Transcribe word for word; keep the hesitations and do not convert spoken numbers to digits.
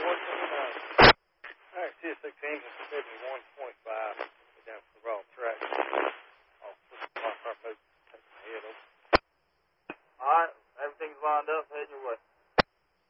seventy-one twenty-nine. All right, C S six engine seventy-one twenty-five. We're down to the raw track. I'll put the car mode, take my head over. All right, everything's lined up. Head your